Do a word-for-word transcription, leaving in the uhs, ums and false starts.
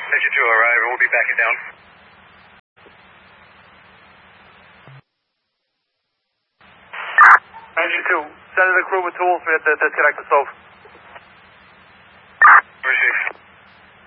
Engine two arrive, we'll be backing down. Engine two, send in the crew with tools, we have to disconnect the stove. Received.